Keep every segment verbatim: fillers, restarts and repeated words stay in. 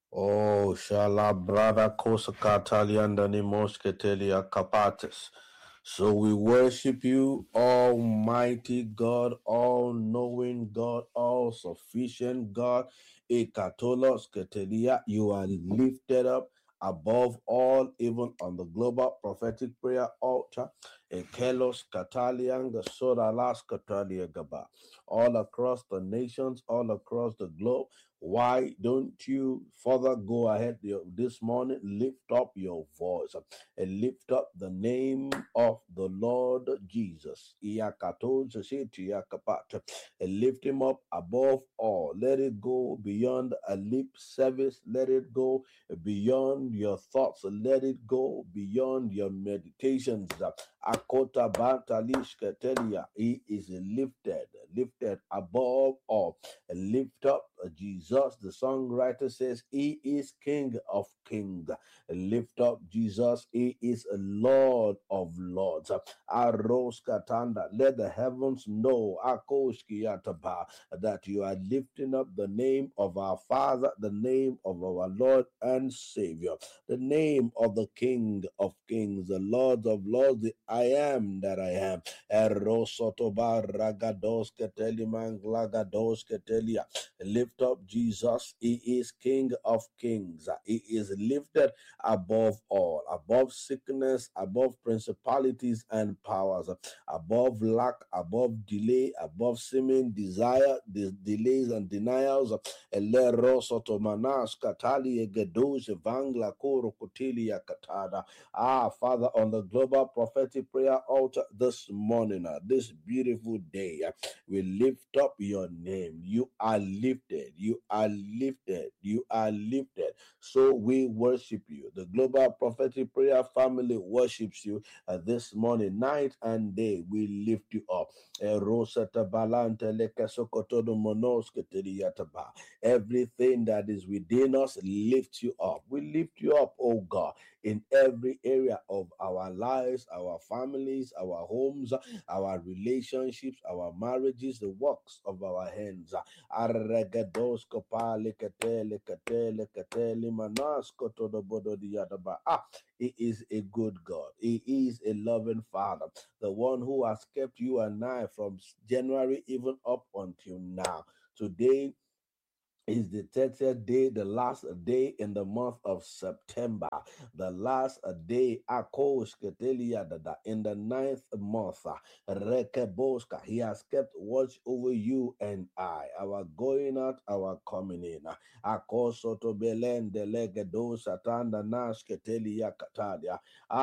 Oh, shala brada kosakataliandani mosketelia kapates. So we worship you, Almighty God, all-knowing God, all-sufficient God. Ekatolos ketelia, you are lifted up above all, even on the global prophetic prayer altar. Ekelos katalianga sodalas katalia gaba. All across the nations, all across the globe. Why don't you further go ahead this morning? Lift up your voice and lift up the name of the Lord Jesus. Iyakato zesiti yakapata. And lift him up above all. Let it go beyond a lip service. Let it go beyond your thoughts. Let it go beyond your meditations. Akota bantalishketelia. He is lifted, lifted above all. Lift up Jesus. The songwriter says he is King of Kings. Lift up Jesus. He is a Lord of Lords. Aros katanda. Let the heavens know Akoski yataba, that you are lifting up the name of our Father, the name of our Lord and Savior, the name of the King of Kings, the Lord of Lords, the I am that I am. Erosotoba ragados keteliman glagados ketelia. Lift up Jesus. He is King of Kings. He is lifted above all, above sickness, above principalities and powers, above lack, above delay, above seeming desire, de- delays and denials. Elerosotomanas katali egedosh vangla koro kotelia katada. Ah, Father, on the global prophetic prayer altar this morning, uh, this beautiful day, uh, we lift up your name. You are lifted. You are lifted. You are lifted. So we worship you. The global prophetic prayer family worships you uh, this morning, night and day. We lift you up. Erosatabalante lekesokotodo monosketeliataba. Everything that is within us lifts you up. We lift you up, oh God, in every area of our lives, our families, our homes, our relationships, our marriages, the works of our hands. Ah, he is a good God. He is a loving Father, the one who has kept you and I from January even up until now. Today is the thirtieth day, the last day in the month of September, the last day Akoshketeliadada, in the ninth month. uh, Rekeboska. He has kept watch over you and I, our going out, our coming in. Akosotobelende legedo satanda nashketelia katadia.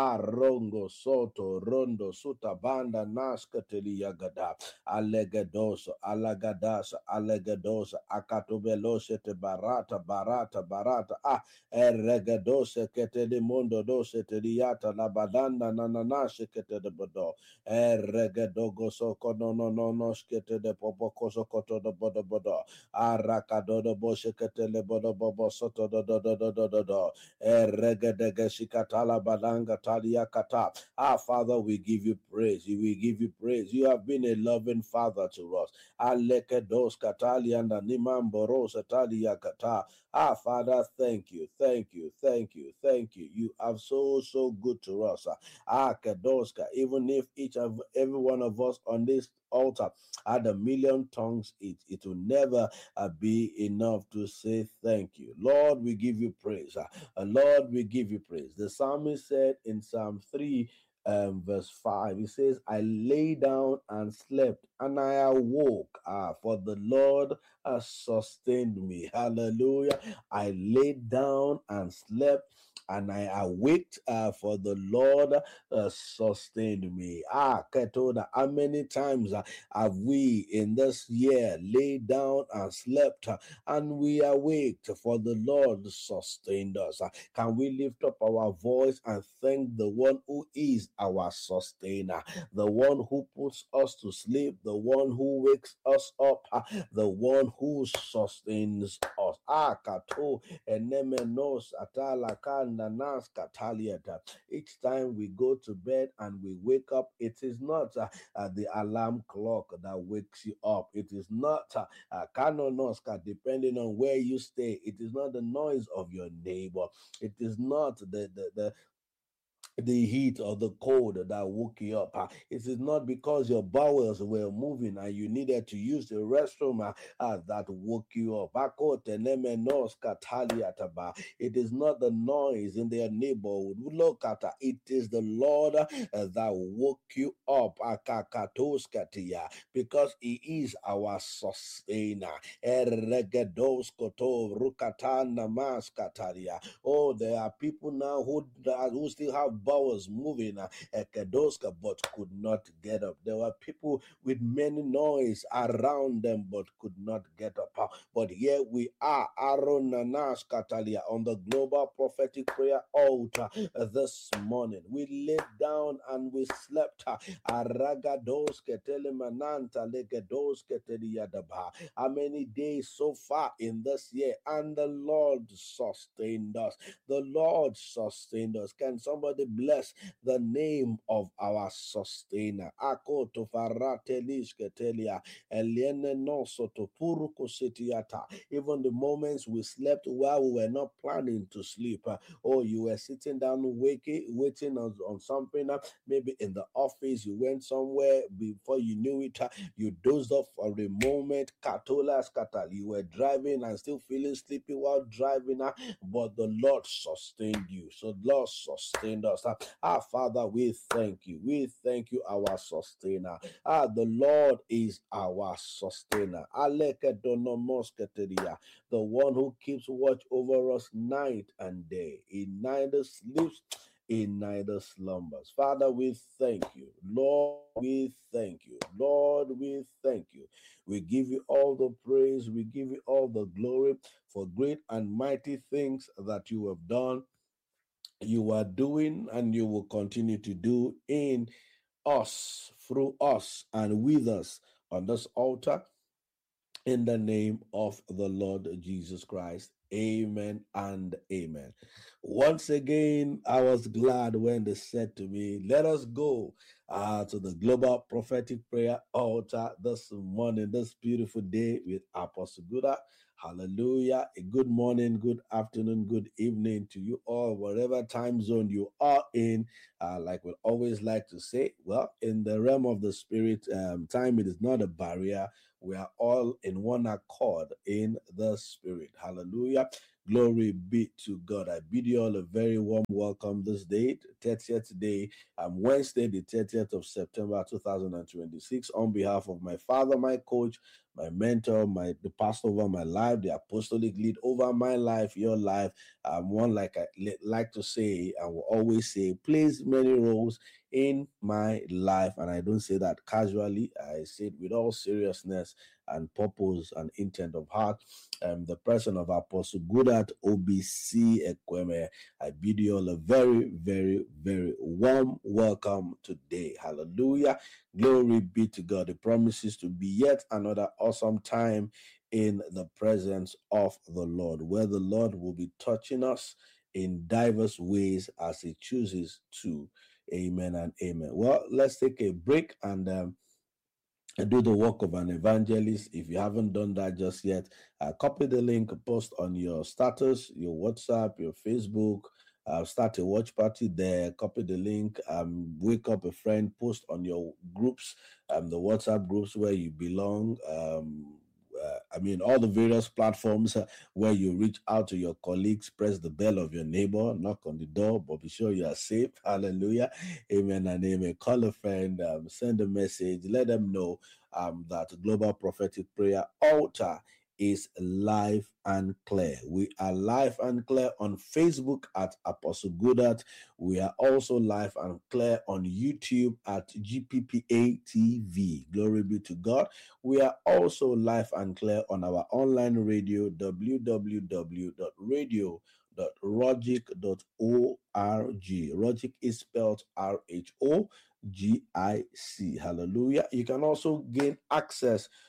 Arongo soto rondo sutabanda nashketelia gada. Alegedoso, alagadasa, alegedosa, akatubelose te barata, barata, barata, ah, eregedose kete de mondo dose te diata, la badanda nananashe kete de bodo, eregedogo soko no no no no skete de popoko sokoto de bodo bodo, arakado de boshe kete le bodo bobo soto do do do do do do do, eregedege shikatala badanga talia kata. Ah, Father, we give you praise. We give you praise. You have been a loving Father to us. Alekedos katali and nimamboro satali yakata. Ah, Father, thank you, thank you, thank you, thank you. You are so so good to us. Ah, kedoska. Even if each of every one of us on this altar had a million tongues, it it will never uh, be enough to say thank you, Lord. We give you praise. Uh, uh, Lord, we give you praise. The psalmist said in Psalm three. Um, verse five, he says, I lay down and slept, and I awoke, ah, for the Lord has sustained me. Hallelujah. I laid down and slept, and I awaked, uh, for the Lord uh, sustained me. Ah, Ketoda, how many times uh, have we in this year laid down and slept, uh, and we awaked, for the Lord sustained us? Uh, can we lift up our voice and thank the one who is our sustainer, the one who puts us to sleep, the one who wakes us up, uh, the one who sustains us? Ah, Kato, enemenos, atala, nanas kataliata. Each time we go to bed and we wake up, it is not uh, uh, the alarm clock that wakes you up. It is not uh, uh, kanonoska, depending on where you stay. It is not the noise of your neighbor. It is not the the the the heat or the cold that woke you up. Uh, it is not because your bowels were moving and you needed to use the restroom uh, uh, that woke you up. Ako tenemenos kataliataba. It is not the noise in their neighborhood. Look at uh, it is the Lord uh, that woke you up. Akakatoskatia, because He is our sustainer. Eregedoskoto rukatana maskataria. Oh, there are people now who, who still have bowels moving, uh, Ekedoska, but could not get up. There were people with many noise around them, but could not get up. Uh, But here we are, Aaron Nanash Katalia, on the Global Prophetic Prayer Altar uh, this morning. We laid down and we slept. uh, Aragadoske telemananta legedoske teliyadaba. How many days so far in this year? And the Lord sustained us. The Lord sustained us. Can somebody bless the name of our sustainer? Ako to faratelishketelia, eliene noso to purukosetiata. Even the moments we slept while we were not planning to sleep. Uh, oh, you were sitting down waking, waiting on, on something. Uh, maybe in the office, you went somewhere before you knew it. Uh, you dozed off for a moment. Katolas katal. You were driving and still feeling sleepy while driving. Uh, but the Lord sustained you. So the Lord sustained us. Ah, ah, Father, we thank you. We thank you, our sustainer. Ah, the Lord is our sustainer. Alekedonomosketeria, the one who keeps watch over us night and day. He neither sleeps, he neither slumbers. Father, we thank you. Lord, we thank you. Lord, we thank you. We give you all the praise. We give you all the glory for great and mighty things that you have done, you are doing, and you will continue to do in us, through us, and with us on this altar. In the name of the Lord Jesus Christ. Amen and amen. Once again, I was glad when they said to me, let us go uh, to the Global Prophetic Prayer Altar this morning, this beautiful day with Apostle Guda. Hallelujah. A good morning, good afternoon, good evening to you all, whatever time zone you are in. Uh, like we always like to say, well, in the realm of the spirit, um, time it is not a barrier. We are all in one accord in the spirit. Hallelujah. Glory be to God. I bid you all a very warm welcome this day, thirtieth day, um, Wednesday, the thirtieth of September, two thousand twenty-six, on behalf of my father, my coach, my mentor, my the pastor over my life, the apostolic lead over my life, your life. Um, one like I like to say, I will always say, plays many roles in my life, and I don't say that casually. I say it with all seriousness and purpose and intent of heart. Um, the person of Apostle Goodart O B C Ekweme, I bid you all a very, very, very warm welcome today. Hallelujah. Glory be to God. It promises to be yet another awesome time in the presence of the Lord, where the Lord will be touching us in diverse ways as He chooses to. Amen and amen. Well, let's take a break and um, do the work of an evangelist. If you haven't done that just yet, uh, copy the link, post on your status, your WhatsApp, your Facebook. Uh, start a watch party there. Copy the link. Um, wake up a friend. Post on your groups, um, the WhatsApp groups where you belong. Um, uh, I mean, all the various platforms uh, where you reach out to your colleagues. Press the bell of your neighbor. Knock on the door, but be sure you are safe. Hallelujah, amen and amen. Call a friend. Um, send a message. Let them know um, that Global Prophetic Prayer Altar is live and clear. We are live and clear on Facebook at Apostle Goodart. We are also live and clear on YouTube at G P P A T V. Glory be to God. We are also live and clear on our online radio, w w w dot radio dot rogic dot org. Rogic is spelled R H O G I C. Hallelujah. You can also gain access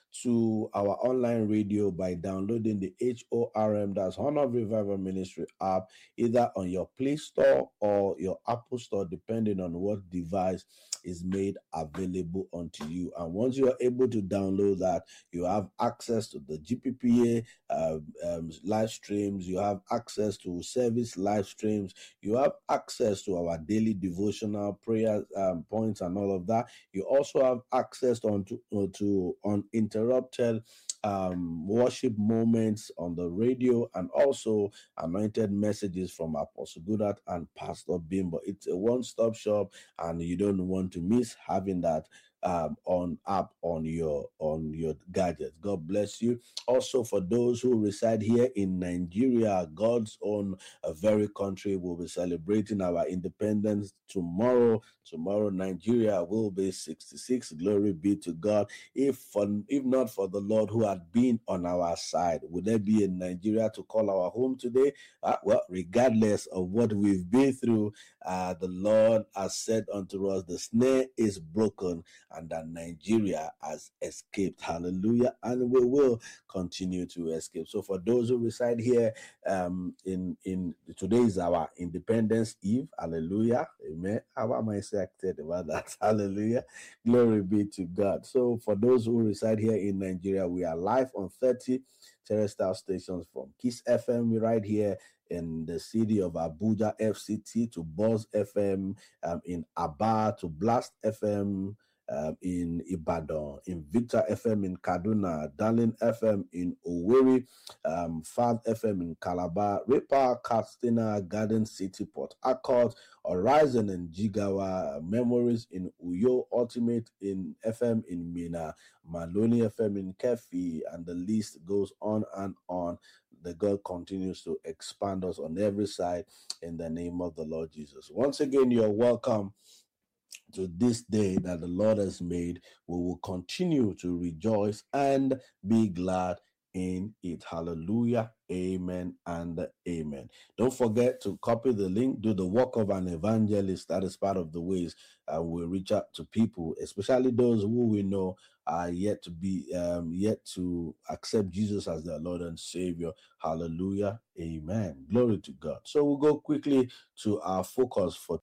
to our online radio by downloading the H O R M, that's Honor of Revival Ministry app, either on your Play Store or your Apple Store, depending on what device is made available unto you. And once you are able to download that, you have access to the G P P A uh, um, live streams, you have access to service live streams, you have access to our daily devotional prayer um, points and all of that. You also have access on to, uh, to uninterrupted um, worship moments on the radio, and also anointed messages from Apostle Goodart and Pastor Bimbo. It's a one-stop shop, and you don't want to miss having that um, on app on your on your gadgets. God bless you. Also, for those who reside here in Nigeria, God's own a very country, will be celebrating our independence tomorrow. Tomorrow, Nigeria will be sixty-six. Glory be to God. If for, if not for the Lord who had been on our side, would there be a Nigeria to call our home today? Uh, well, regardless of what we've been through, uh, the Lord has said unto us, the snare is broken and that Nigeria has escaped. Hallelujah. And we will continue to escape. So for those who reside here um, in, in today is our Independence Eve. Hallelujah. Amen. How am I excited about that? Hallelujah. Glory be to God. So for those who reside here in Nigeria, we are live on thirty terrestrial stations, from Kiss F M right here in the city of Abuja F C T, to Buzz F M um, in Aba, to Blast F M um, in Ibadan, in Victor F M in Kaduna, Darling F M in Owerri, um, Fab F M in Calabar, Ripper, Castina, Garden City, Port Harcourt, Horizon in Jigawa, Memories in Uyo, Ultimate in F M in Mina, Maloney F M in Kefi, and the list goes on and on. The God continues to expand us on every side in the name of the Lord Jesus. Once again, you're welcome to this day that the Lord has made. We will continue to rejoice and be glad in it. Hallelujah. Amen and amen. Don't forget to copy the link. Do the work of an evangelist. That is part of the ways uh, we reach out to people, especially those who we know are yet to be um, yet to accept Jesus as their Lord and Savior. Hallelujah. Amen. Glory to God. So we'll go quickly to our focus for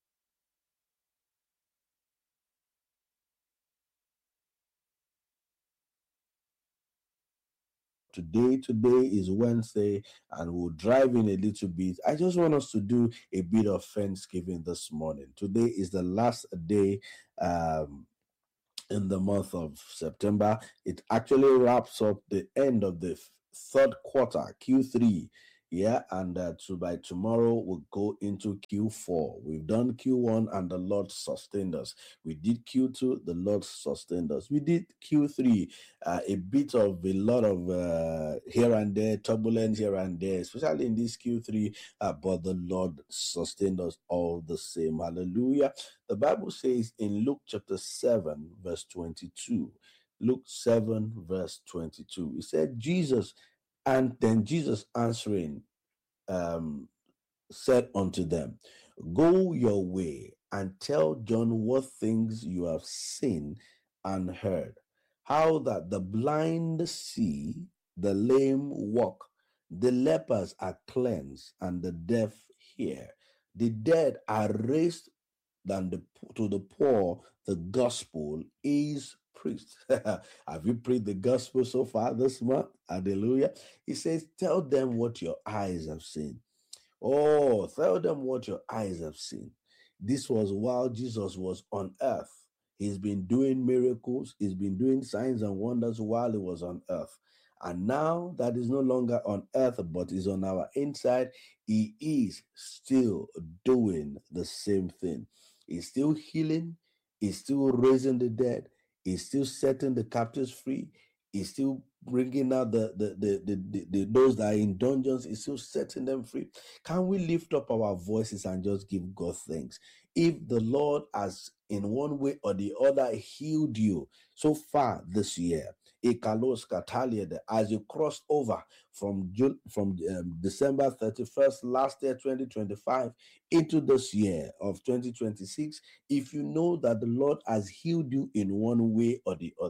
today. Today is Wednesday, and we'll drive in a little bit. I just want us to do a bit of Thanksgiving this morning. Today is the last day um, in the month of September. It actually wraps up the end of the third quarter, Q three. Yeah, and uh, so by tomorrow we'll go into Q four. We've done Q one and the Lord sustained us. We did Q two, the Lord sustained us. We did Q three, uh, a bit of a lot of uh, here and there, turbulence here and there, especially in this Q three, uh, but the Lord sustained us all the same. Hallelujah. The Bible says in Luke chapter seven, verse twenty-two, Luke seven, verse twenty-two, it said, Jesus, and then Jesus answering, um, said unto them, go your way and tell John what things you have seen and heard, how that the blind see, the lame walk, the lepers are cleansed, and the deaf hear, the dead are raised, than the to the poor the gospel is preached. Have you preached the gospel so far this month? Hallelujah. He says, tell them what your eyes have seen. Oh, tell them what your eyes have seen. This was while Jesus was on earth. He's been doing miracles, he's been doing signs and wonders while he was on earth. And now that is no longer on earth, but is on our inside, he is still doing the same thing. He's still healing, he's still raising the dead, he's still setting the captives free, he's still bringing out the, the, the, the, the, the those that are in dungeons, he's still setting them free. Can we lift up our voices and just give God thanks? If the Lord has in one way or the other healed you so far this year, as you crossed over from June, from um, December thirty-first last year, twenty twenty-five, into this year of twenty twenty-six, if you know that the Lord has healed you in one way or the other,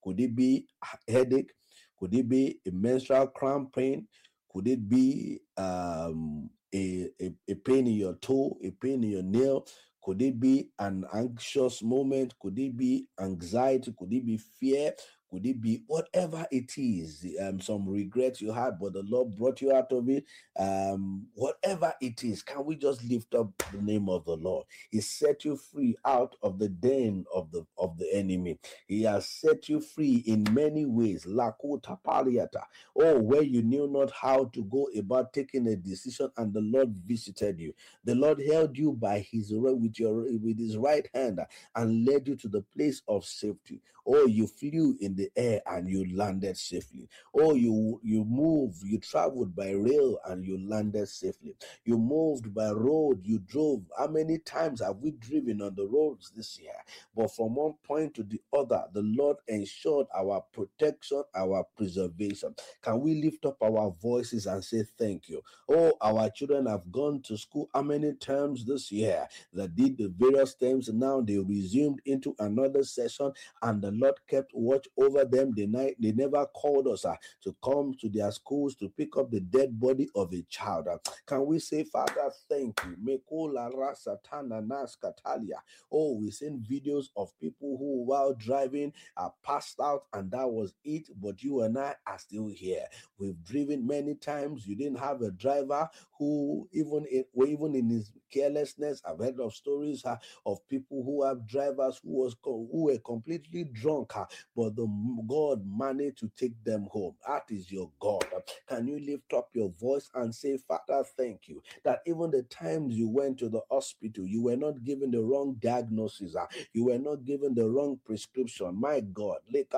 Could it be a headache? Could it be a menstrual cramp pain? Could it be um, a, a, a pain in your toe, a pain in your nail? Could it be an anxious moment? Could it be anxiety? Could it be fear? Could it be whatever it is? Um, some regret you had, but the Lord brought you out of it. Um, whatever it is, can we just lift up the name of the Lord? He set you free out of the den of the of the enemy. He has set you free in many ways. Lakota paliata. Oh, where you knew not how to go about taking a decision, and the Lord visited you. The Lord held you by his with your with his right hand and led you to the place of safety. Oh, you flew in the air and you landed safely. Oh, you you moved, you traveled by rail and you landed safely. You moved by road, you drove. How many times have we driven on the roads this year? But from one point to the other, the Lord ensured our protection, our preservation. Can we lift up our voices and say thank you? Oh, our children have gone to school how many terms this year? They did the various terms. Now they resumed into another session, and the Lord kept watch over them. They, night, they never called us uh, to come to their schools to pick up the dead body of a child. Uh, can we say, Father, thank you? Mekola rasa tana nas katalia. Oh, we seen videos of people who, while driving, are passed out, and that was it. But you and I are still here. We've driven many times. You didn't have a driver who, even in, even in his carelessness, I've heard of stories uh, of people who have drivers who was who were completely drunk, uh, but the God managed to take them home. That is your God. Can you lift up your voice and say, Father, thank you that even the times you went to the hospital, you were not given the wrong diagnosis, uh, you were not given the wrong prescription. My God,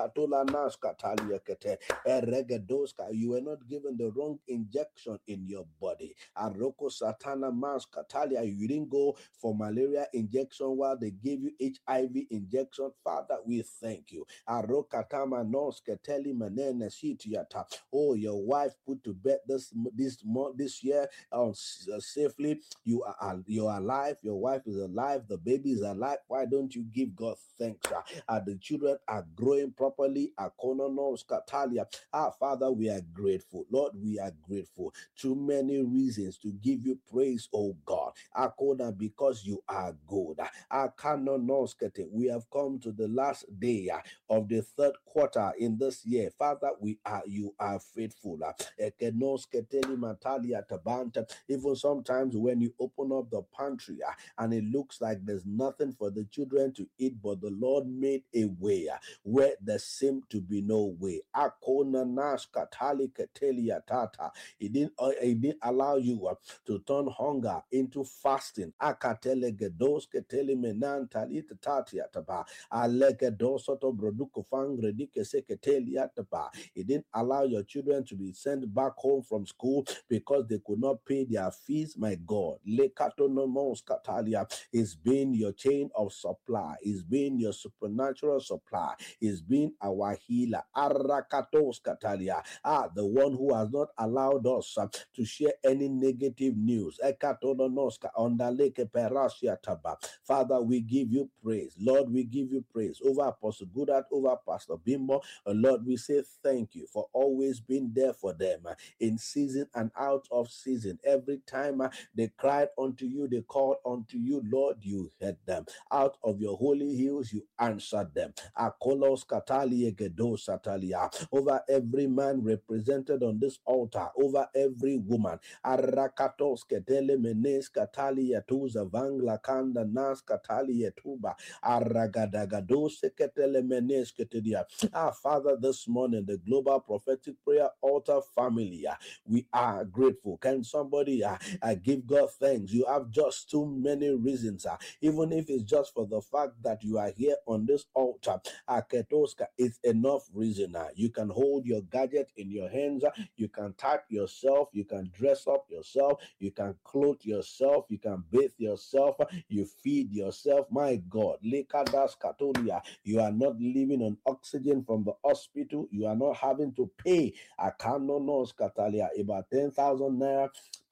you were not given the wrong injection in your body. Aroko satana mas katalia, you didn't go for malaria injection while they gave you H I V injection. Father, we thank you. Arokatama nos keteli manene sitiata. Oh, your wife put to bed this this month this year uh, safely. You are you are alive. Your wife is alive. The baby is alive. Why don't you give God thanks? Uh, uh, the children are growing properly. Akononos katalia. Ah, Father, we are grateful. Lord, we are grateful. Too many reasons to give you praise, oh God. Akona, because you are good. Akanonoskete. We have come to the last day uh, of the third quarter in this year. Father, we are you are faithful. Uh, Ekenosketeli matalia tabanta. Even sometimes when you open up the pantry uh, and it looks like there's nothing for the children to eat, but the Lord made a way uh, where there seemed to be no way. Akona naskatali ketelia tata. It didn't, uh, it didn't allow you uh, to turn hunger into fasting. Akatele gedos ketele menan talita tatia taba. Aleke dosoto broduko fangredike seketelia taba. It didn't allow your children to be sent back home from school because they could not pay their fees. My God, lekatonomos katalia is being your chain of supply, is being your supernatural supply, is being our healer. Arakatos katalia. Ah, the one who has not allowed us uh, to share any negative news. Ekatononoska ondaleke perasia taba. Father, we give you praise. Lord, we give you praise over Apostle Goodart, over Pastor Bimbo. Uh, Lord, we say thank you for always being there for them uh, in season and out of season. Every time uh, they cried unto you, they called unto you, Lord, you heard them. Out of your holy hills, you answered them. Akolos katalia gedo satalia. Over every man represented on this altar, over every woman. Arakatos ketele menes katalia tuza vangla kanda nas katalia tuba. Aragadagados ketele menes ketedia. Ah, Father, this morning, the Global Prophetic Prayer Altar family, uh, we are grateful. Can somebody uh, uh, give God thanks? You have just too many reasons, uh, even if it's just for the fact that you are here on this altar. Uh, Ketoska is enough reason. Uh, you can hold your gadget in your hands, uh, you can type yourself, you can dress up yourself, you can clothe yourself, you can bathe yourself, uh, you feed yourself. My God, Lekadas Katolia, you are not living on oxygen from the hospital. You are not having to pay a canonos Katalia about ten thousand naira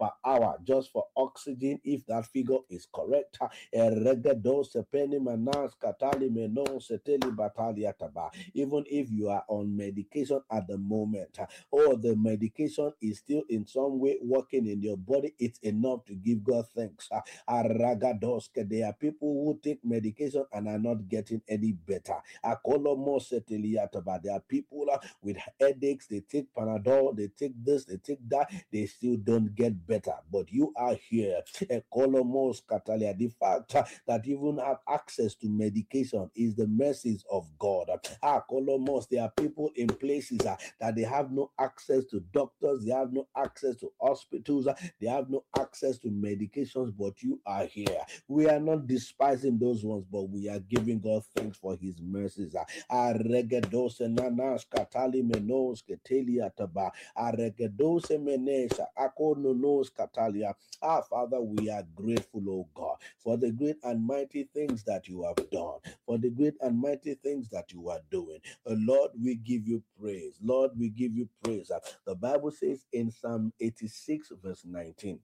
per hour just for oxygen, if that figure is correct. Eregedos sepeni manas katali menon seteli batalia taba. Even if you are on medication at the moment, or the medication is still in some way working in your body, it's enough to give God thanks. Aragadoske, there are people who take medication and are not getting any better. Akolomo seteli ataba. There are people uh, with headaches, they take Panadol, they take this, they take that, they still don't get better. But you are here. Ekolomos katalia. The fact uh, that you even have access to medication is the mercies of God. Ah, Kolomos, there are people in places uh, that they have no access to doctors, they have no access to hospitals, uh, they have no access to medications, but you are here. We are not despising those ones, but we are giving God thanks for his mercies. Aregedose nanas katali menos ketelia taba. Aregedose menesha akononos katalia. Ah, Father, we are grateful, oh God, for the great and mighty things that you have done, for the great and mighty things that you are doing. Uh, Lord, we give you praise. Lord, we give you praise. Uh, the Bible says in Psalm eighty-six, verse nineteen.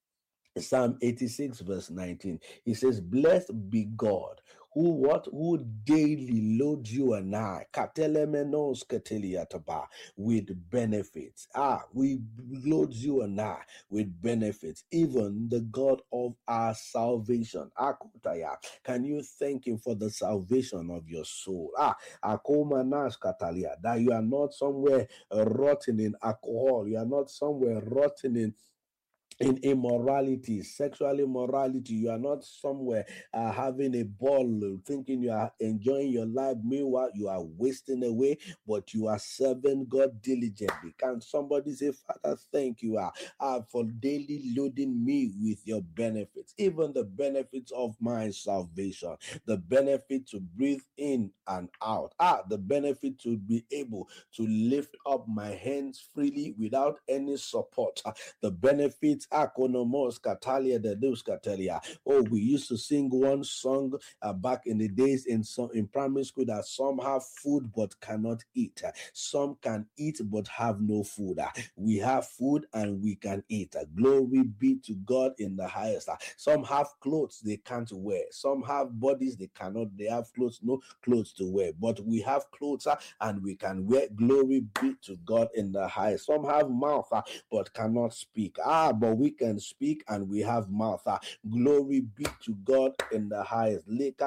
Psalm eighty-six, verse nineteen. It says, "Blessed be God, who what who daily loads you and I katelemenos keteliataba, with benefits." Ah, we load you and I with benefits, even the God of our salvation. Akutaya. Can you thank him for the salvation of your soul? Ah, akomanas katalia, that you are not somewhere uh, rotten in alcohol, you are not somewhere rotten in in immorality, sexual immorality. You are not somewhere uh, having a ball, thinking you are enjoying your life. Meanwhile, you are wasting away, but you are serving God diligently. Can somebody say, Father, thank you uh, uh, for daily loading me with your benefits, even the benefits of my salvation, the benefit to breathe in and out, ah, the benefit to be able to lift up my hands freely without any support, uh, the benefits. Akonomos katalia de dus katalia. Oh, we used to sing one song uh, back in the days in some in primary school, that some have food but cannot eat. Uh, some can eat but have no food. Uh, we have food and we can eat. Uh, glory be to God in the highest. Uh, some have clothes they can't wear. Some have bodies they cannot. They have clothes, no clothes to wear. But we have clothes uh, and we can wear. Glory be to God in the highest. Some have mouth uh, but cannot speak. Ah, but we can speak and we have mouth. Uh, glory be to God in the highest.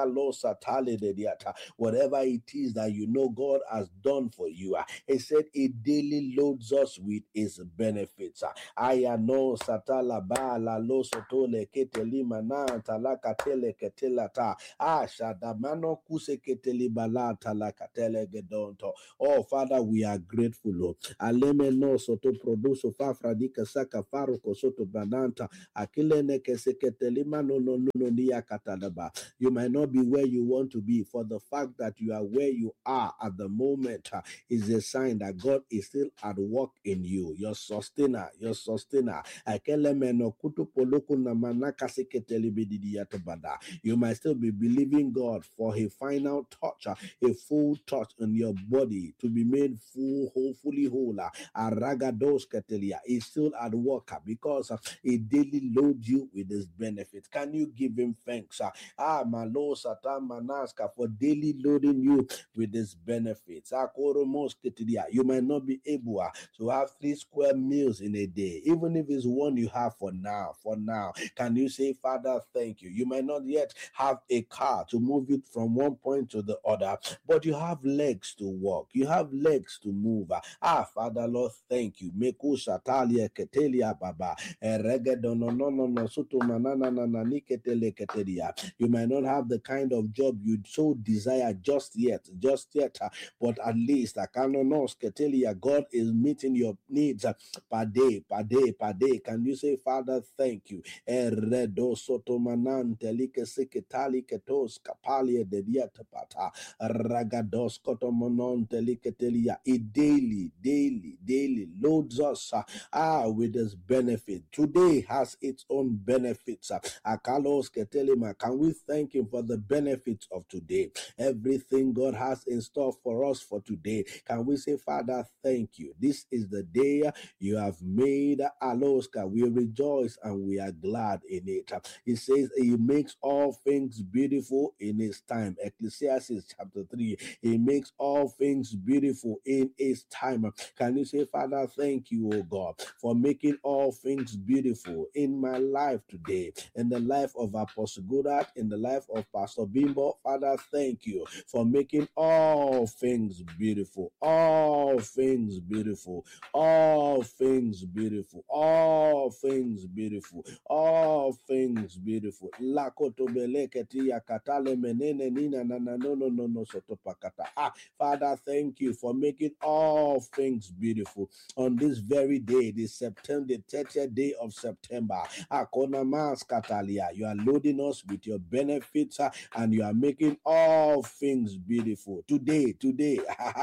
Whatever it is that you know God has done for you, uh, he said it daily loads us with his benefits. I know satala ba la lo sotole keteli mana talaka tele ketelata ah shadamano kuse keteli balata la katele gedonto. Oh Father, we are grateful. Lord. Aleme no soto produso fafradika saka faruko soto bananta akilene keseketeli mano no no no niya katalaba. You might not be where you want to be. For the fact that you are where you are at the moment uh, is a sign that God is still at work in you. Your sustainer, your sustainer. Akelemeno kutu poloku na manaka seketeli bididiyatobada. You might still be believing God for a final touch, uh, a full touch on your body to be made full, whole, fully whole. uh, Aragados ketelia is still at work uh, because uh, it daily loads you with his benefits. Can you give him thanks? Uh, Ah, malo satan manaska for daily loading you with his benefits. Ah, koromos ketelia. You might not be able uh, to have three square meals in a day, even if it's one you have for now. For now, can you say, Father, thank you? You might not yet have a car to move it from one point to the other, but you have legs to walk. You have legs to move. Ah, Father, Lord, thank you. Meku shatalia ketelia baba. Eregedononono sutu manana na niketele ketelia. You might not have the kind of job you so desire just yet, just yet, uh, but at least uh, kanonos ketelia, God is meeting your needs uh, per day, per day, per day. Can you say, Father, thank you? Eredo sotomanan telike seketali ketos kapalia de diatapata ragados kotomonon teliketelia. It daily, daily, daily loads us uh, ah with his benefits. benefit. Today has its own benefits. Akalos Ketelema, can we thank him for the benefits of today? Everything God has in store for us for today. Can we say, Father, thank you. This is the day you have made. Aloska, we rejoice and we are glad in it. He says he makes all things beautiful in his time. Ecclesiastes chapter three. He makes all things beautiful in his time. Can you say, Father, thank you, oh God, for making all things beautiful in my life today, in the life of Apostle Goddard, in the life of Pastor Bimbo. Father, thank you for making all things beautiful, all things beautiful, all things beautiful, all things beautiful, all things beautiful. Lakotobeleketi yakatale menene nina na na no no no no sotopakata. Ah, Father, thank you for making all things beautiful on this very day, this September, the thirtieth day of September. Akona mas katalia. You are loading us with your benefits uh, and you are making all things beautiful. Today, today,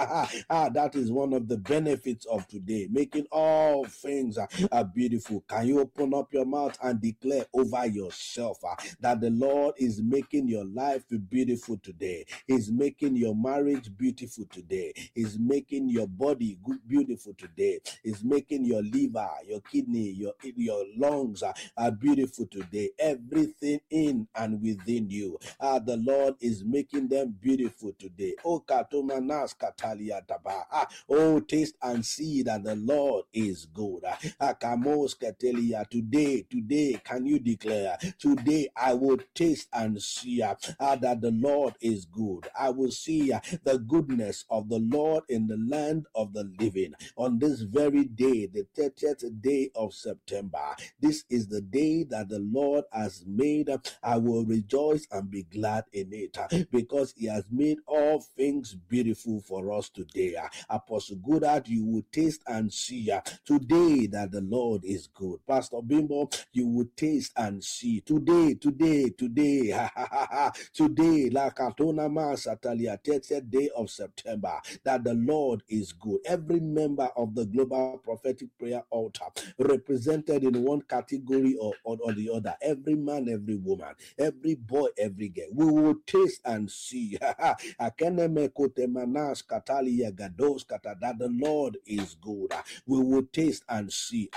ah, that is one of the benefits of today, making all things uh, uh, beautiful. Can you open up your mouth and declare over yourself uh, that the Lord is making your life beautiful today? He's making your marriage beautiful today. He's making your body good, beautiful today. He's making your liver, your kidney, your, your lungs uh, are beautiful today. Everything in and within you, uh, the Lord is making them beautiful today. Oh, katomanas katalia taba. Ah, oh, taste and see that the Lord is good. Ah, kamos katelia. Today, today, can you declare? Today, I will taste and see uh, uh, that the Lord is good. I will see uh, the goodness of the Lord in the land of the living. On this very day, the thirtieth day of September, this is the day that the Lord has made. I will rejoice and be glad in it uh, because he has made all things beautiful for us today. Uh, Apostle Goodard, you will taste and see uh, today that the Lord is good. Pastor Bimbo, you will taste and see today, today, today, ha, ha, ha, ha, today, La Katona Masatalia, thirtieth day of September, that the Lord is good. Every member of the Global Prophetic Prayer Altar represented in one category or, or, or the other, every man, every woman, every boy, every girl, we will taste and see that the Lord is good. We will taste and see.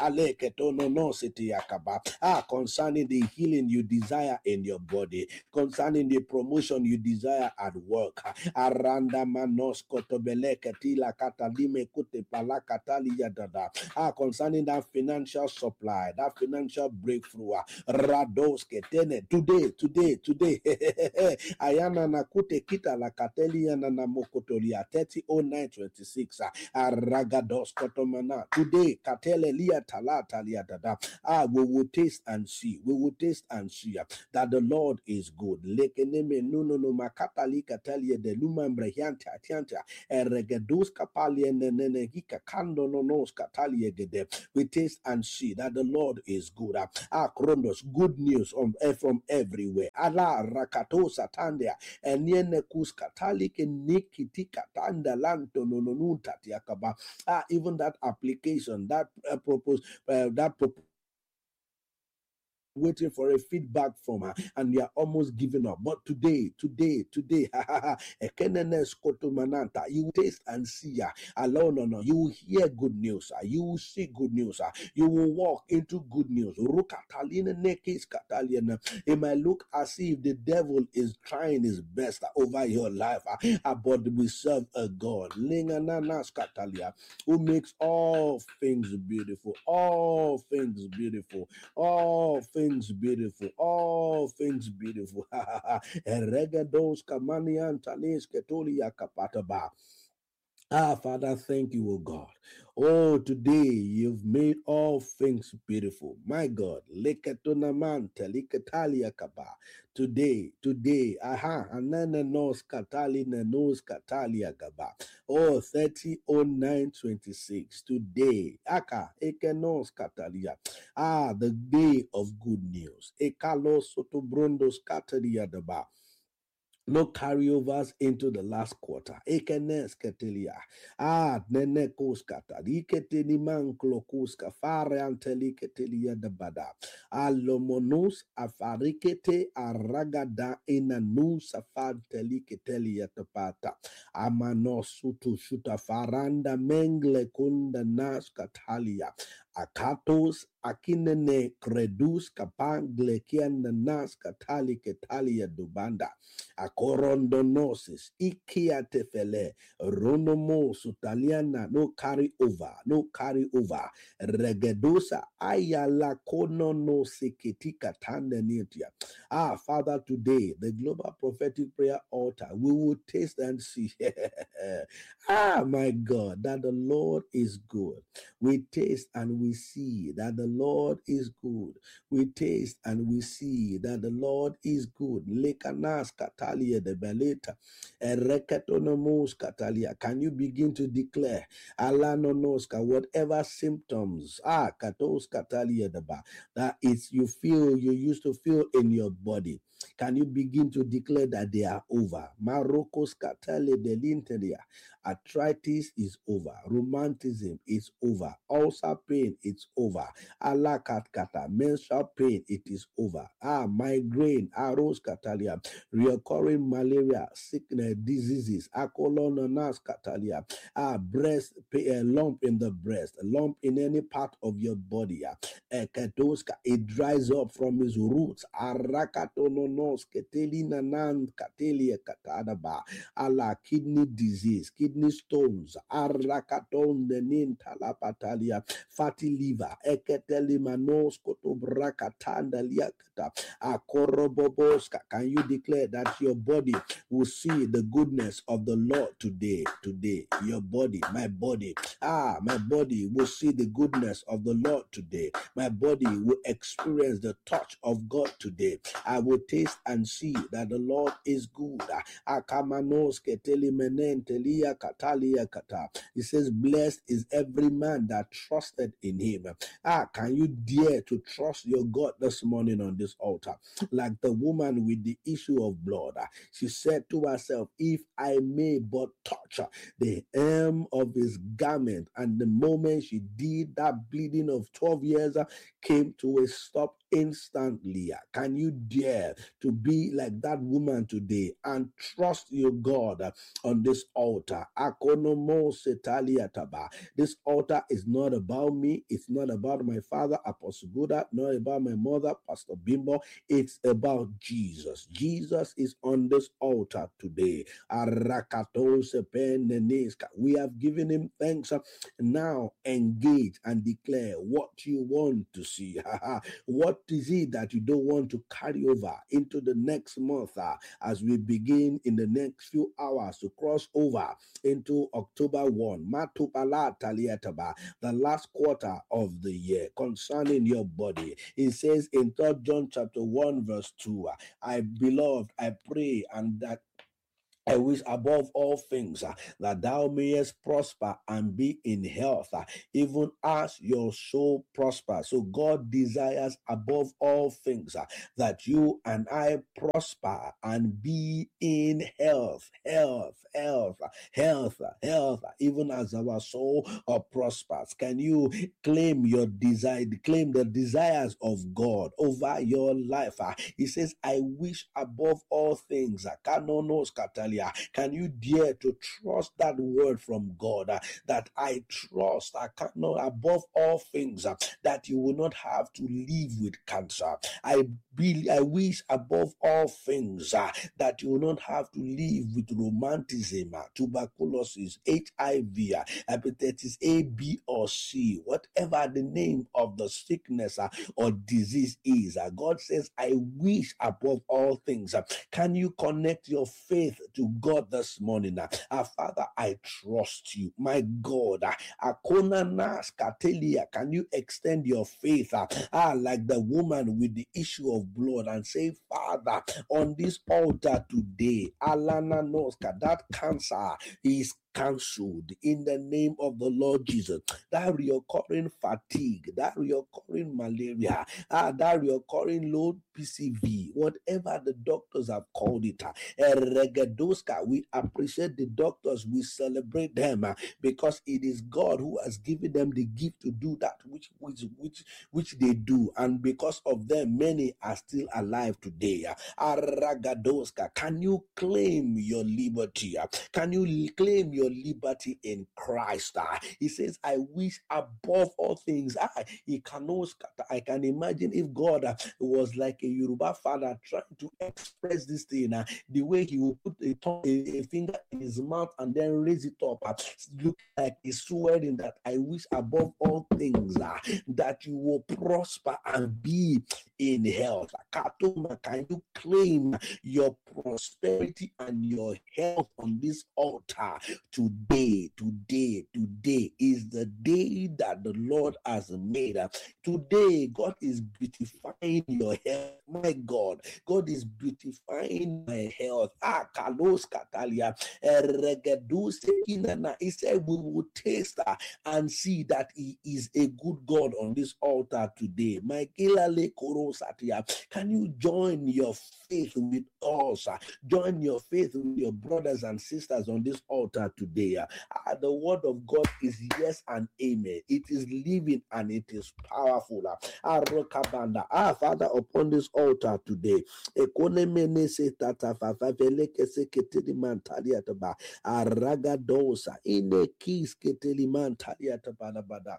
Ah, concerning the healing you desire in your body, concerning the promotion you desire at work. Aranda manos kotobeleketila katalime kute palakatali yadada. Ah, concerning that financial supply, that financial breakthrough. Rados ketene today, today, today. Ayana nakute kita la kateli yana na mokotolia thirty oh nine twenty-six. Aragados kotomana today katele lia talata lia dada. Ah, we will taste and see. We will taste and see uh, that the Lord is good. Lekeneme no no no makatali katalia de lumambre hianta tianta eregedus kapalia nenene hika kando no nos katalia gede. We taste and see that the Lord is good. Uh, Ah, Krondos, good news on, eh, from everywhere. Allah rakato satandia eniene kus katali ke nikiti katanda lanto no no no tatiakaba. Ah, even that application, that uh, propose, uh, that proposal, waiting for a feedback from her and you are almost giving up. But today, today, today, you will taste and see her. Alone or no, you will hear good news. You will see good news. You will walk into good news. It might look as if the devil is trying his best over your life, but we serve a God who makes all things beautiful, all things beautiful, all things beautiful, all things beautiful. Eregados kamanian tanis ketolia kapataba. Ah, Father, thank you, O God. Oh, today you've made all things beautiful. My God. Leketonaman teliketalia kaba. Today, today, aha, anana nos katali nos katalia gaba. Oh, thirty oh nine twenty-six. Today, aka ekenos katalia. Ah, the day of good news. Ekalos sotobrondos katalia daba. No carryovers into the last quarter. Ekenes ketelia. Ah, nene koskata. Iketeni manklo koska. Fare anteli ketelia de bada. Alomonus afarikete aragada inanus afanteli ketelia tepata. Amanosutu shuta faranda mengle kunda nas katalia. Akatos akinene credus kapangle kianda nas katali ketalia dubanda. Akorondonosis, ikiatefele, ronomo sutaliana, no carry over, no carry over. Regedosa, ayala kono no seketika tandenitia. Ah, Father, today, the Global Prophetic Prayer Altar, we will taste and see. Ah, my God, that the Lord is good. We taste and we see that the Lord is good. We taste and we see that the Lord is good. Lekanas katalia de beleta, ereketonomos katalia. Can you begin to declare alanonoska, whatever symptoms ah katos katalia deba that it's you feel you used to feel in your body? Can you begin to declare that they are over? Marokos katale de lintelia. Arthritis is over. Romanticism is over. Ulcer pain, it's over. Alakatkata, menstrual pain, it is over. Ah, migraine, arrows catalia, recurring malaria, sickness, diseases, acolononas catalia, ah, breast, a lump in the breast, a lump in any part of your body, ah, eketoska, it dries up from its roots. Arakatononos, ketelina nan katelia katadaba, ala kidney disease, kidney stones, arakaton denin talapatalia, fatty liver, eketelimanos kotobrakatanda liakata, akoroboboska. Can you declare that your body will see the goodness of the Lord today? Today, your body, my body, ah, my body will see the goodness of the Lord today. My body will experience the touch of God today. I will taste and see that the Lord is good. Akamanos ketelimenentelia katalia kata. He says, blessed is every man that trusted in him. Ah, can you dare to trust your God this morning on this altar? Like the woman with the issue of blood. She said to herself, if I may but touch the hem of his garment. And the moment she did, that bleeding of twelve years came to a stop instantly. Can you dare to be like that woman today and trust your God on this altar? This altar is not about me. It's not about my father, Apostle Buddha, not about my mother, Pastor Bimbo. It's about Jesus. Jesus is on this altar today. We have given him thanks. Now engage and declare what you want to see. What is it that you don't want to carry over into the next month uh, as we begin in the next few hours to cross over into October first, Matupala Taliataba, the last quarter of the year, concerning your body. It says in third John chapter one verse two, I beloved, I pray and that I wish above all things uh, that thou mayest prosper and be in health, uh, even as your soul prospers. So God desires above all things uh, that you and I prosper and be in health, health, health, health, health, even as our soul uh, prospers. Can you claim your desire, claim the desires of God over your life? Uh, he says, I wish above all things, uh, kanonos katalia. Can you dare to trust that word from God uh, that I trust, I cannot above all things uh, that you will not have to live with cancer. I be, I wish above all things uh, that you will not have to live with romanticism, uh, tuberculosis, H I V, uh, hepatitis A, B, or C, whatever the name of the sickness uh, or disease is. Uh, God says, I wish above all things. Uh, can you connect your faith to God this morning? Uh, uh, Father, I trust you. My God, uh, Akona Nas Katelia, can you extend your faith uh, uh, like the woman with the issue of blood and say, Father, on this altar today, Alana Noska, that cancer is cancelled in the name of the Lord Jesus. That reoccurring fatigue, that reoccurring malaria, ah, that reoccurring low P C V, whatever the doctors have called it, uh, Regedoska, we appreciate the doctors, we celebrate them uh, because it is God who has given them the gift to do that which which which which they do, and because of them, many are still alive today. Uh, Aragadoska, can you claim your liberty? Uh, Can you claim your liberty in Christ? Uh, He says, "I wish above all things." I, he cannot scatter. I can imagine if God uh, was like a Yoruba father trying to express this thing, uh, the way he will put a, tongue, a, a finger in his mouth and then raise it up, uh, look like he's swearing that I wish above all things uh, that you will prosper and be in health. Katoma, can you claim your prosperity and your health on this altar today? Today, today is the day that the Lord has made. Today, God is beautifying your health. My God, God is beautifying my health. Ah, Kalos Katalia, Eregeduse Inana. He said, we will taste uh, and see that He is a good God on this altar today. My Kilale Korosatia, can you join your faith with us? uh, Join your faith with your brothers and sisters on this altar today. Uh, uh, the word of God is yes and amen. It is living and it is powerful. Uh, Arokabanda. Ah, Father, upon this altar today, Ekonemene se tata fafavele kese keteli mantalia taba. Aragadosa ine kis keteli mantalia taba da bada.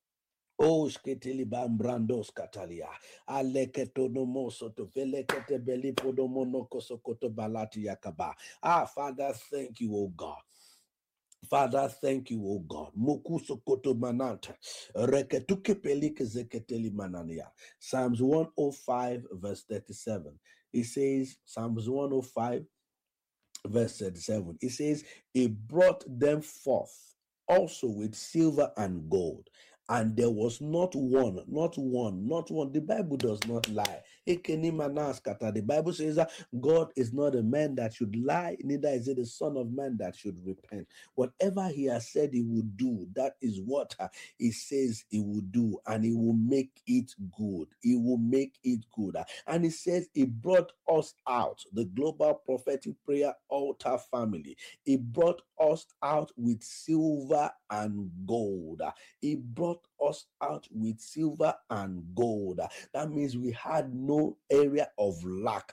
Oh, sketeli bambrandos katalia. Aleketono moso to velekete beli podomono kosokoto balati yakaba. Ah, Father, thank you, oh God. Father, thank you, oh God. Mokuso koto mananta. Reketuke pelike zeketeli manania. Psalms one oh five, verse thirty-seven. It says, Psalms one oh five, verse thirty-seven. It says, He brought them forth also with silver and gold, and there was not one, not one, not one. The Bible does not lie. The Bible says that God is not a man that should lie, neither is it the Son of Man that should repent. Whatever He has said He will do, that is what uh, He says He will do, and He will make it good. He will make it good. And He says He brought us out, the Global Prophetic Prayer Altar family. He brought us out with silver and gold. He brought us out with silver and gold. That means we had no area of lack.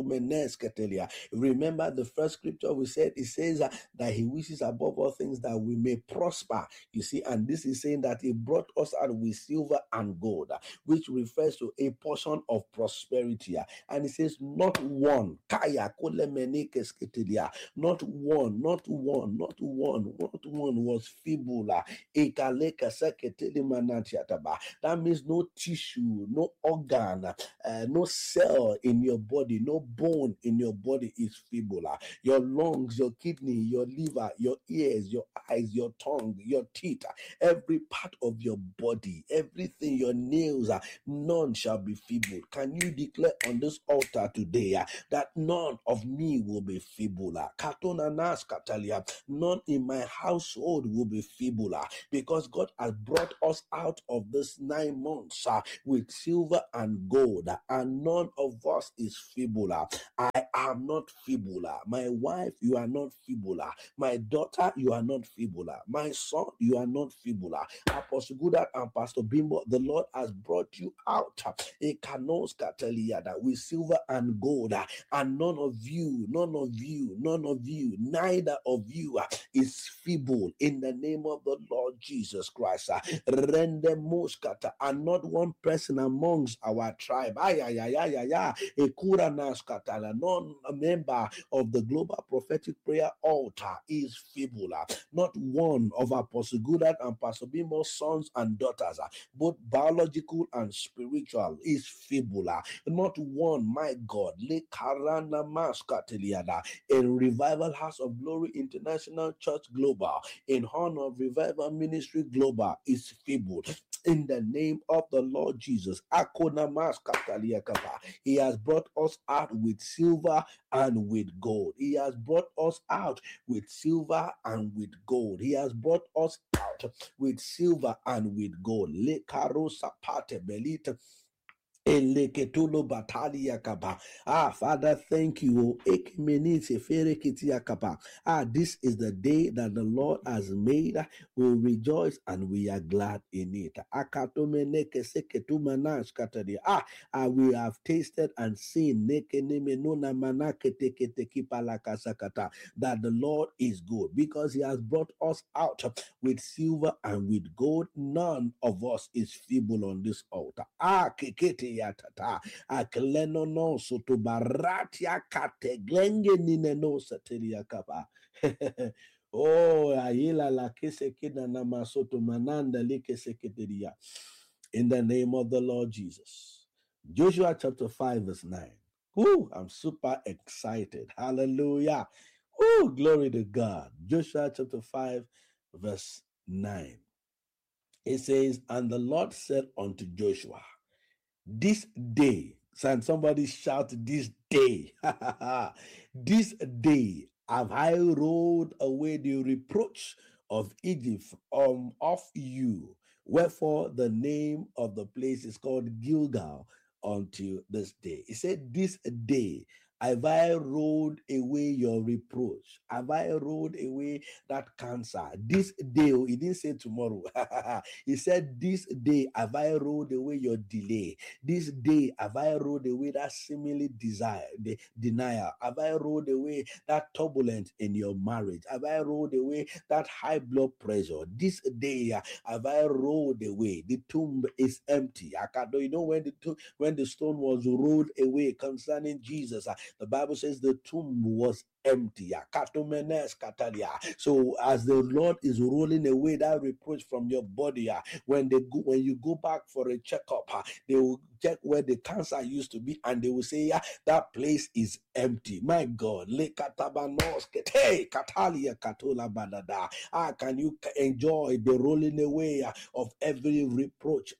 Remember the first scripture we said, it says uh, that He wishes above all things that we may prosper. You see, and this is saying that He brought us out with silver and gold, uh, which refers to a portion of prosperity. uh, And it says, not one, kaya kolemenike sketelia, not one, not one, not one, not one was feeble. uh, ekaleka seketele manatiataba. That means no tissue, no organ, uh, no cell in your body, no bone in your body is feeble. uh, Your lungs, your kidney, your liver, your ears, your eyes, your tongue, your teeth, uh, every part of your body, everything, your nails, uh, none shall be feeble. Can you declare on this altar today uh, that none of me will be feeble? uh, Katona nas katalia, none in my household will be feeble, uh, because God has brought us out of this nine months uh, with silver and gold, uh, and none of us is feeble. uh. I am not feeble. uh. My wife, you are not feeble. uh. My daughter, you are not feeble. uh. My son, you are not feeble. uh. Apostle Gudat and Pastor Bimbo, the Lord has brought you out uh, a canos cataliada with silver and gold, uh, and none of you, none of you, none of you, neither of you uh, is feeble in the name of the Lord Jesus Christ. uh. Rende moskata, and not one person amongst our tribe. Ay, ay, ay, ay, ay, ay. Ekura naskatala, non member of the Global Prophetic Prayer Altar is feeble. uh. Not one of Apostle Gudat and Pastor Bimo's sons and daughters, uh, both biological and spiritual, is feeble. uh. Not one, my God, Le Karana Maskateliada, in Revival House of Glory International Church Global, in honor of Revival Ministry Global, is feeble. feeble. In the name of the Lord Jesus. He has brought us out with silver and with gold. He has brought us out with silver and with gold. He has brought us out with silver and with gold. Le karo sapate belita. Ah, Father, thank you. Ah, this is the day that the Lord has made. We rejoice and we are glad in it. Ah, ah, we have tasted and seen that the Lord is good because He has brought us out with silver and with gold. None of us is feeble on this altar. Ah, kekete yatata. Akleno no soto baratia kateglenge nineno satelia kapa. Oh, ayila la kesekina nama soto mananda like seketeria. In the name of the Lord Jesus. Joshua chapter five verse nine. Woo, I'm super excited. Hallelujah. Woo, glory to God. Joshua chapter five verse nine. It says, and the Lord said unto Joshua, this day, and somebody shout, this day, this day have I rolled away the reproach of Egypt um, off you. Wherefore the name of the place is called Gilgal until this day. He said, this day have I rolled away your reproach. Have I rolled away that cancer? This day, he didn't say tomorrow. He said, this day have I rolled away your delay. This day have I rolled away that seemingly desire, the denial. Have I rolled away that turbulence in your marriage? Have I rolled away that high blood pressure? This day uh, have I rolled away. The tomb is empty. I can't, you know when the tomb, when the stone was rolled away concerning Jesus, uh, the Bible says the tomb was empty. So as the Lord is rolling away that reproach from your body, uh, when they go, when you go back for a checkup, uh, they will check where the cancer used to be, and they will say, yeah, that place is empty. My God, ah, can you enjoy the rolling away of every reproach?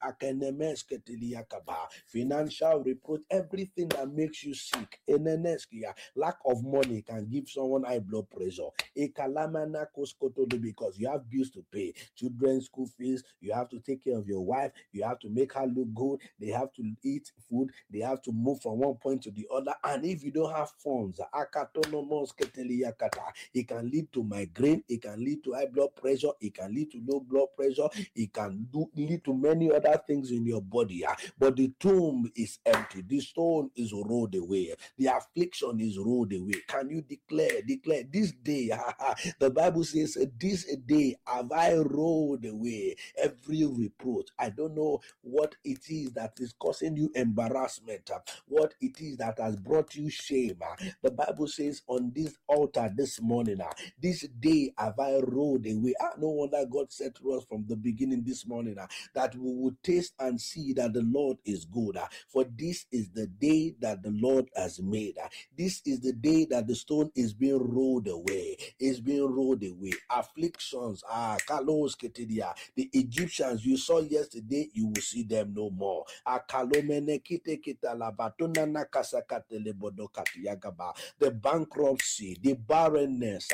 Financial reproach, everything that makes you sick. Lack of money can give someone high blood pressure. Because you have bills to pay, children's school fees, you have to take care of your wife, you have to make her look good, they have to eat food, they have to move from one point to the other. And if you don't have funds, it can lead to migraine, it can lead to high blood pressure, it can lead to low blood pressure, it can do, lead to many other things in your body. But the tomb is empty, the stone is rolled away, the affliction is rolled away. Can you declare, declare this day? The Bible says, this day have I rolled away every reproach. I don't know what it is that is causing you embarrassment, what it is that has brought you shame. The Bible says on this altar this morning, this day have I rolled away. No wonder God said to us from the beginning this morning that we would taste and see that the Lord is good. For this is the day that the Lord has made. This is the day that the stone is being rolled away. It's being rolled away. Afflictions, ah, kalos ketedia. The Egyptians you saw yesterday, you will see them no more. The bankruptcy, the barrenness,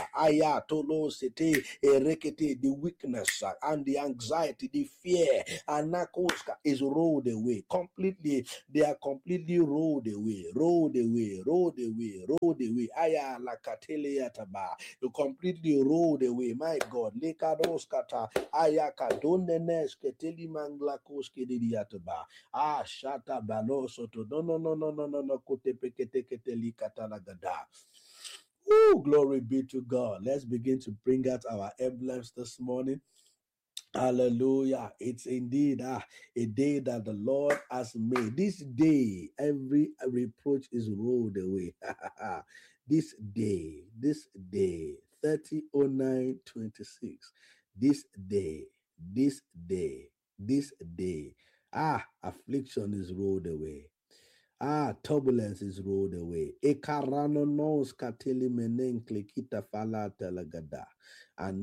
the weakness, and the anxiety, the fear, is rolled away completely. They are completely rolled away, rolled away, rolled away, rolled away. Aya la kateliataba. You completely rolled away. My God, lekadoskata aya kadonenes keteli mangla koskediataba. Ah, shata balosoto. No, no, no, no, no, no, no. Kotepekete keteli katalagada. Ooh, glory be to God. Let's begin to bring out our emblems this morning. Hallelujah. It's indeed ah, a day that the Lord has made. This day, every reproach is rolled away. This day, this day, thirty oh nine twenty-six. This day, this day, this day. Ah, affliction is rolled away. Ah, turbulence is rolled away. Ekarano nos kateli menenkle kita fala telagada. and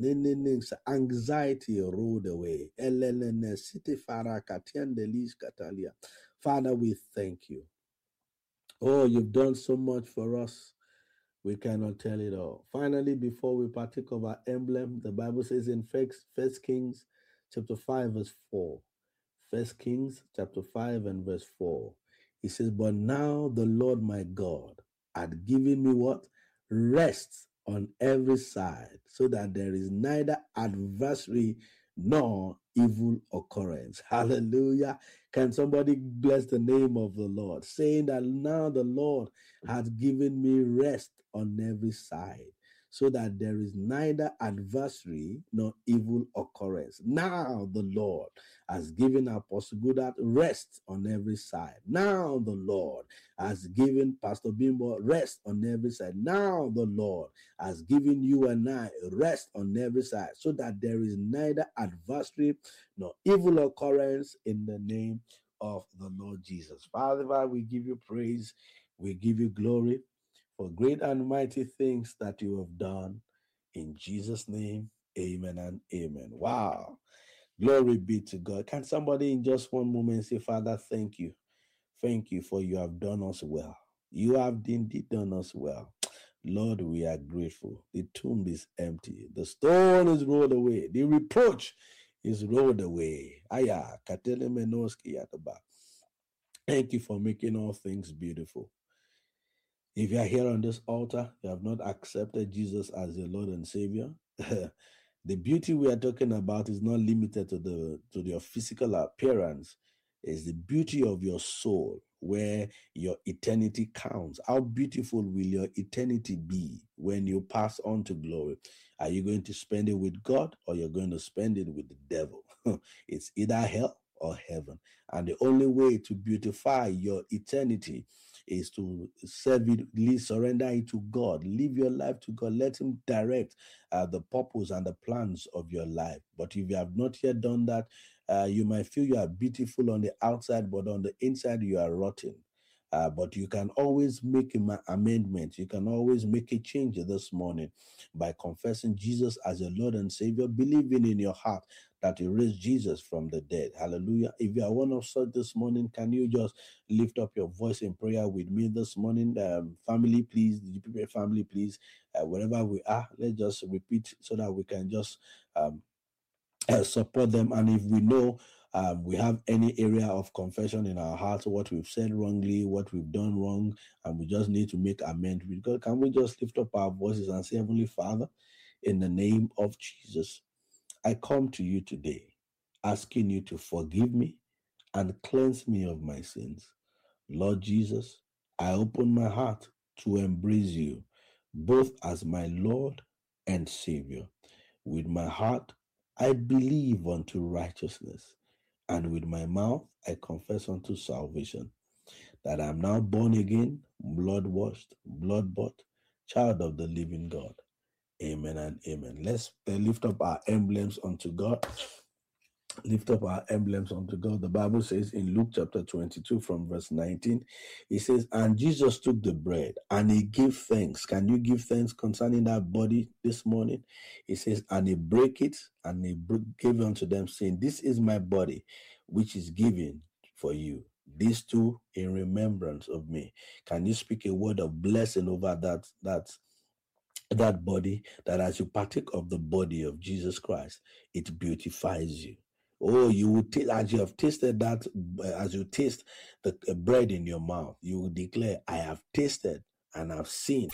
anxiety rolled away. Elelene siti farakatiende lis katalia. Father, we thank you. Oh, you've done so much for us. We cannot tell it all. Finally, before we partake of our emblem, the Bible says in First Kings chapter five, verse four. First Kings chapter five and verse four. He says, but now the Lord my God had given me what? Rest on every side, so that there is neither adversary nor evil occurrence. Hallelujah. Can somebody bless the name of the Lord, saying that now the Lord has given me rest on every side, so that there is neither adversary nor evil occurrence. Now the Lord has given Apostle Goodart rest on every side. Now the Lord has given Pastor Bimbo rest on every side. Now the Lord has given you and I rest on every side, so that there is neither adversary nor evil occurrence, in the name of the Lord Jesus. Father, we give you praise. We give you glory for great and mighty things that you have done. In Jesus' name, amen and amen. Wow. Glory be to God. Can somebody in just one moment say, Father, thank you. Thank you for you have done us well. You have indeed done us well. Lord, we are grateful. The tomb is empty. The stone is rolled away. The reproach is rolled away. Aya, katele menoski yataba. Thank you for making all things beautiful. If you are here on this altar, you have not accepted Jesus as your Lord and Savior, the beauty we are talking about is not limited to the to your physical appearance. It's the beauty of your soul, where your eternity counts. How beautiful will your eternity be when you pass on to glory? Are you going to spend it with God, or you're going to spend it with the devil? It's either hell or heaven. And the only way to beautify your eternity is to serve it, surrender it to God. Live your life to God. Let him direct uh, the purpose and the plans of your life. But if you have not yet done that, uh, you might feel you are beautiful on the outside, but on the inside you are rotten. Uh, but you can always make an amendment. You can always make a change this morning by confessing Jesus as your Lord and Savior, believing in your heart that he raised Jesus from the dead. Hallelujah. If you are one of such this morning, can you just lift up your voice in prayer with me this morning? Um, family, please, the G P P family, please, uh, wherever we are, let's just repeat so that we can just um, uh, support them. And if we know um, we have any area of confession in our hearts, what we've said wrongly, what we've done wrong, and we just need to make amends with God, can we just lift up our voices and say, Heavenly Father, in the name of Jesus, I come to you today, asking you to forgive me and cleanse me of my sins. Lord Jesus, I open my heart to embrace you, both as my Lord and Savior. With my heart, I believe unto righteousness, and with my mouth, I confess unto salvation, that I am now born again, blood-washed, blood-bought, child of the living God. Amen and amen. Let's uh, lift up our emblems unto God. Lift up our emblems unto God. The Bible says in Luke chapter twenty-two from verse nineteen, it says, and Jesus took the bread and he gave thanks. Can you give thanks concerning that body this morning? It says, and he broke it and he gave it unto them, saying, this is my body, which is given for you. These two in remembrance of me. Can you speak a word of blessing over that, that that body, that as you partake of the body of Jesus Christ, it beautifies you? Oh, you will taste, as you have tasted that, as you taste the bread in your mouth, you will declare, I have tasted and I've seen